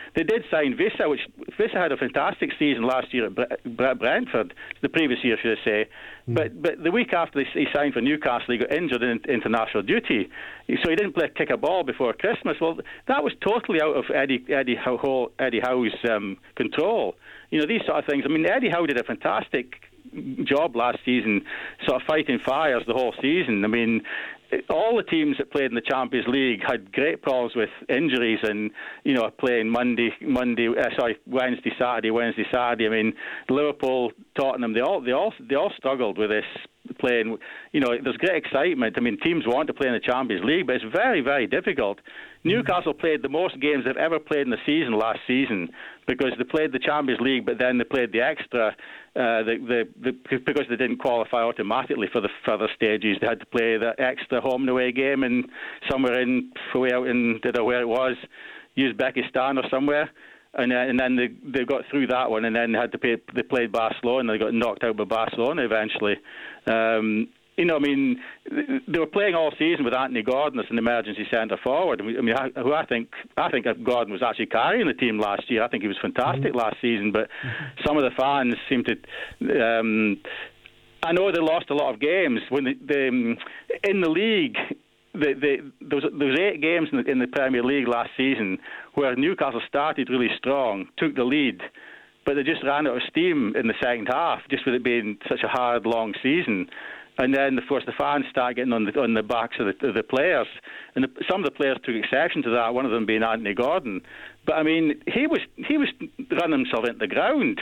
they did sign Vissa, which Vissa had a fantastic season last year at Brentford, the previous year, should I say. But the week after he signed for Newcastle, he got injured in international duty, so he didn't kick a ball before Christmas. Well, that was totally out of Eddie Howe's control. These sort of things. I mean, Eddie Howe did a fantastic job last season, sort of fighting fires the whole season. I mean, all the teams that played in the Champions League had great problems with injuries and, playing Wednesday, Saturday. I mean, Liverpool, Tottenham, they all struggled with this playing. There's great excitement. I mean, teams want to play in the Champions League, but it's very, very difficult. Newcastle played the most games they've ever played in the season last season because they played the Champions League, but then they played the extra because they didn't qualify automatically for the further stages. They had to play the extra home and away game in somewhere way out in, where it was, Uzbekistan or somewhere. And then they got through that one, and then they played Barcelona. They got knocked out by Barcelona eventually. They were playing all season with Anthony Gordon as an emergency centre forward. I think Gordon was actually carrying the team last year. I think he was fantastic last season, but some of the fans seem to. I know they lost a lot of games when in the league. There was 8 games in the Premier League last season where Newcastle started really strong, took the lead, but they just ran out of steam in the second half, just with it being such a hard, long season. And then, of course, the fans start getting on the backs of the players, and some of the players took exception to that. One of them being Anthony Gordon. But I mean, he was running himself into the ground